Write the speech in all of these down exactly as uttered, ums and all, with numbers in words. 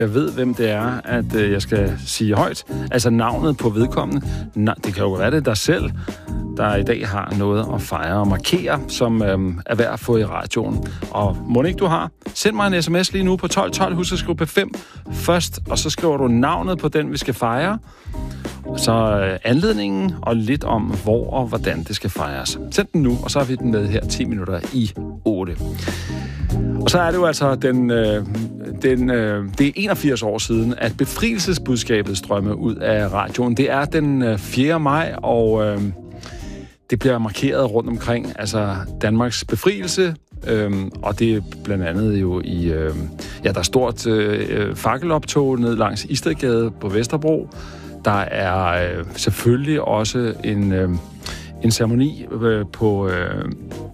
Jeg ved, hvem det er, at øh, jeg skal sige højt. Altså navnet på vedkommende. Nej, det kan jo være det dig selv, der i dag har noget at fejre og markere, som øh, er værd at få i radioen. Og må ikke du har? Send mig en sms lige nu på tolv tolv. Husk at skrive P fem først, og så skriver du navnet på den, vi skal fejre. Så øh, anledningen og lidt om, hvor og hvordan det skal fejres. Send den nu, og så har vi den med her ti minutter i otte. Og så er det jo altså den, øh, den, øh, det er enogfirs år siden, at befrielsesbudskabet strømmer ud af radioen. Det er den øh, fjerde maj, og øh, det bliver markeret rundt omkring, altså Danmarks befrielse, øh, og det er blandt andet jo i, øh, ja, der er stort øh, fakkeloptog ned langs Istedgade på Vesterbro. Der er øh, selvfølgelig også en, øh, en ceremoni øh, på... Øh,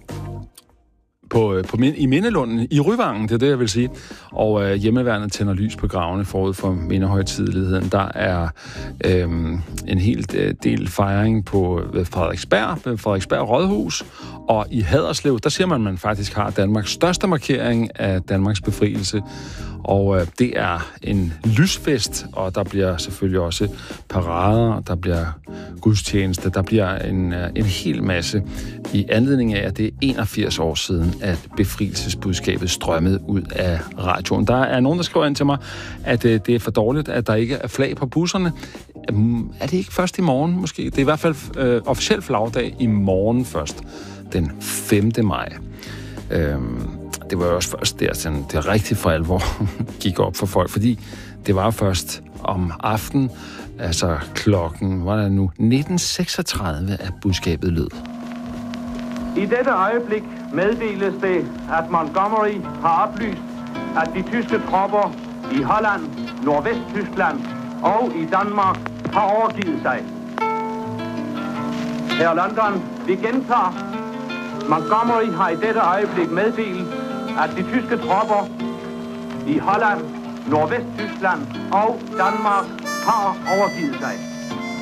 På, på, i Mindelunden, i Ryvangen, det er det, jeg vil sige. Og øh, hjemmeværnet tænder lys på gravene forud for mindehøjtideligheden. Der er øh, en hel del fejring på ved Frederiksberg, ved Frederiksberg Rådhus. Og i Haderslev, der siger man, at man faktisk har Danmarks største markering af Danmarks befrielse. Og øh, det er en lysfest, og der bliver selvfølgelig også parader, der bliver gudstjeneste, der bliver en, en hel masse i anledning af, at det er enogfirs år siden, at befrielsesbudskabet strømmede ud af radioen. Der er nogen, der skriver ind til mig, at øh, det er for dårligt, at der ikke er flag på busserne. Er det ikke først i morgen måske? Det er i hvert fald øh, officiel flagdag i morgen først, den femte maj. Øhm, det var jo også først der, sådan, det rigtig for alvor gik op for folk, fordi det var først om aftenen, altså klokken, var der nu, nitten seksogtredive, at budskabet lød. I dette øjeblik meddeles det, at Montgomery har oplyst, at de tyske tropper i Holland, Nordvesttyskland og i Danmark har overgivet sig. Her London, vi gentager. Montgomery har i dette øjeblik meddelt, at de tyske tropper i Holland, Nordvesttyskland og Danmark har overgivet sig.